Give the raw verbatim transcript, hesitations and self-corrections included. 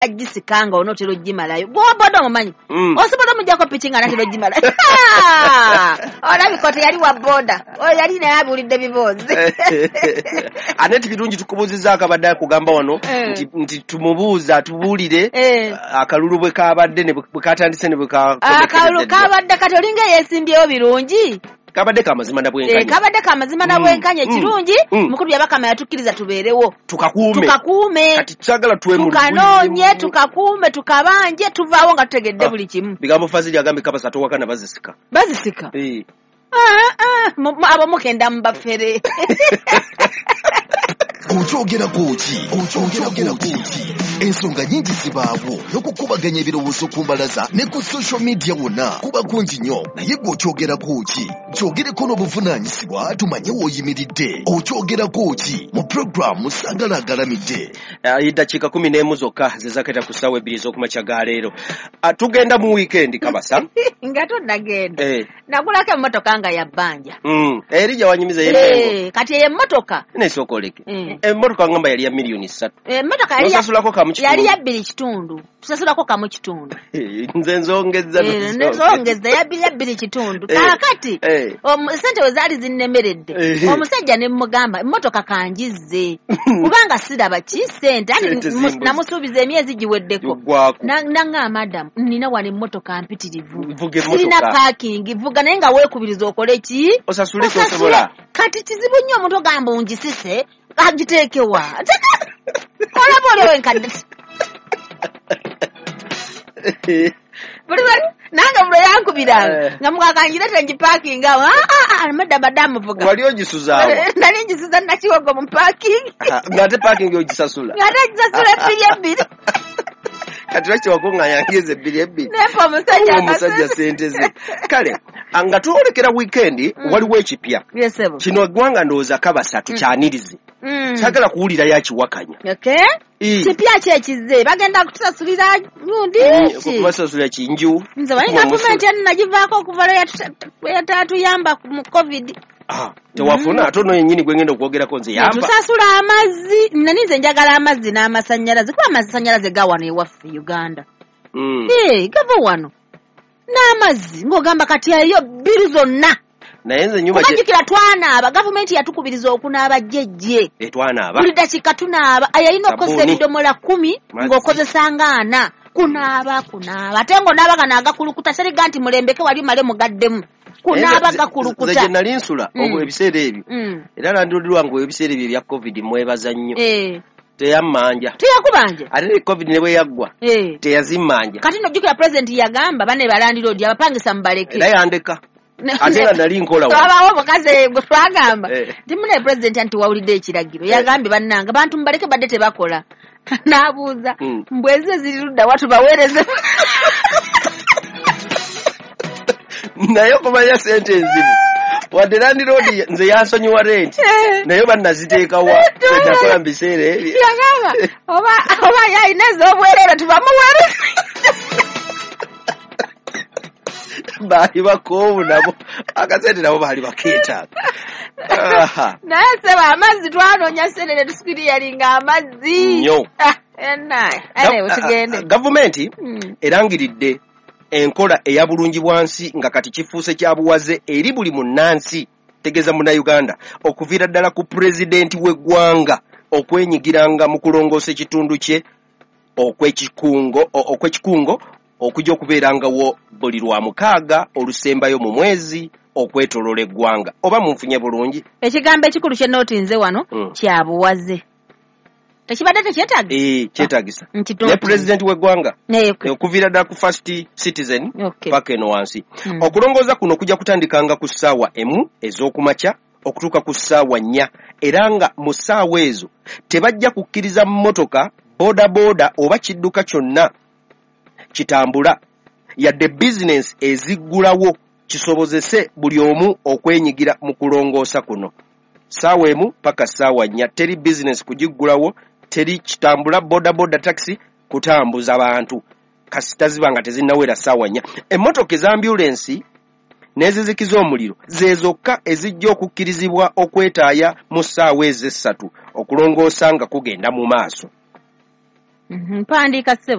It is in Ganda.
agisikanga onotero gimalayo bobodo mumanyi mm. osobola mujako pitching anatero gimalayo ona bikote yali wa boda o yali na yabulidde bibozi aneti birungi tukubuziza akabadde kugamba wano nti, nti tumubuuza tubulire eh. akalulu bwe kabadde ne bwe katandise ne bwe ka akalulu kabadde katolinga yesimbyeyo birungi kabadde kamazima na bwenkanya eh kabadde kamazima na bwenkanya mm. kirungi mm. mukuru yabakama yatukiriza tuberewo tukakuume tukakuume kati tsagala tuwe mu tukanonye tukakuume tukabanje tuvaawo nga tutegedde buli kimu bigambo fazili agambe kabasa to wakana bazisika bazisika eh ah ah abo mukenda mbafere Ochogera kuki ochogera kuki ensonga nyingi zibaawo n'okukubaganya ebirowoozo ku mbalaza ne ku social media wonna kuba kungi nnyo naye gwe ochogera kuki kyogereko n'obuvunaanyizibwa tumanye w'oyimiridde ochogera kuki mu programu Sagala Agalamidde eddakiika kumi n'emu zokka zezaketa ku ssaawa ebbiri z'okumakya ga leero tugenda mu weekend kabasa nga tonnagenda eh nagulako emmotoka nga ya bbanja mm eri jawanyimiza yemengo eh kati emmotoka nesokoleke emmotoka ngamba yali ya milioni ssatu emmotoka yali yasulako kamu kitundu yali ya bbiri kitundu tusasulako kamu kitundu nze nzongeza nzongeza ya bbiri ya bbiri kitundu kakati sente wezaali zinnemeredde omusajja ne mmugamba emmotoka kanjizze kubanga siraba ki sente namusuubiza emyezi giweddeko nanga madam nina wano emmotoka mpitirivu sirina parking vuga naye nga weekubiriza okole ki osasule osobola kati kizibu nnyo omuntu ogamba ungisise agiteekewa olaba oli wenkadde buli bali nanga mulo yankubiranga nga mwakanjirete ngiparking awo amadda madamu vuga wali ogisuza awo nali ngisuza nakiwogo mu parking ngate parking ogisasula ngate gisasula bbiri ebbiri kati lwaki wakunganyangeze bbiri ebbiri nepo omusajja omusajja sente ze kale nga twolekera weekend waliwo ekipya kino eggwanga ndowooza kabasa tukyanirize kyagala kuwulira yakiwakanya kipya kyekize bagenda kutusasulira gundi kubasasulira kinju nze wali gavumenti eno nagivaako okuva lwe yatatuyamba mu covid tewafuna ate ono yennyini gwe ngenda okwogerako nze yamba tusasula amazzi nani nze njagala amazzi n'amasannyalaze kuba amasannyalaze ga wano ewaffe Uganda gava wano n'amazzi ng'ogamba kati eyo bbiri zonna naye nze nyumba kye twanaaba gavumenti yatukubiriza okunaaba jjejje etwanaaba buli dakiika tunaaba ayalina okukozesa ebidomola kumi ng'okozesanga ana kunaaba kunaaba ate ng'onaaba gano agakulukuta seriga nti mulembeke wali male mugaddemu kunaaba gakulukuta nze nali nsula obwo ebiseera ebyo era landirodirwange ebiseera ebyo ebya covid mwebaza nnyo teyammanja teyakubanja ate ne covid ne bwe yaggwa teyazimmanja kati nojjukira president yagamba bane balandirodi abapangisa mubaleke era yandeka ate nga nali nkola wa abawo mukaze gwe twagamba ndi mune president anti wawulidde ekiragiro yagambye bannanga bantu mubaleke badde tebakola nabuuza mbweze zirudda watu baweereze naye okumanya sente enzibu wadde landiroodi nze yansonyiwa renti naye bannaziteekawa enakola mu biseera ebyo yagamba oba yalina ez'obwereere tubamuweereze baali bakoowu nabo akasente nabo baali bakeetaaga naye seba amazzi twanoonya sente ne tusikiriyalinga amazzi nnyo tugende gavumenti erangiridde enkola eya bulungi bwansi nga kati kifuuse kya buwaze eri buli munnansi tegeeza munnayuganda okuviira ddala ku pulezidenti w'eggwanga okwenyigiranga mu kulongoosa ekitundu kye okwekikungo okwekikungo okujja okubeerangawo buli lwa mukaaga olusembayo mu mwezi okwetoloola eggwanga oba munfunye bulungi ekigambo ekikulu kye nootinze wano kya buwaze tekibadde tekyetagisa eh kyetagisa ne president w'eggwanga okuviira ddala ku first citizen paka eno wansi okulongooza kuno kujja kutandikanga ku ssaawa emu ez'okumakya okutuuka ku ssaawa nnya era nga mu ssaawa ezo tebajja kukkiriza mmotoka boda boda oba kidduka kyonna kitambula yadde bizinesi eziggulawo kisobozese buli omu okwenyigira mu kulongoosa kuno ssaawa emu paka ssaawa nnya teri bizinesi kugiggulawo teri kitambula boda boda taxi kutambuza bantu kasita ziba nga tezinnawera ssaawa nnya emmotoka ez'ambulensi n'ezizikiza omuliro ze zokka ezijja okukkirizibwa okwetaaya mu ssaawa ez'essatu okulongoosa nga kugenda mu maaso mpandiika ssebo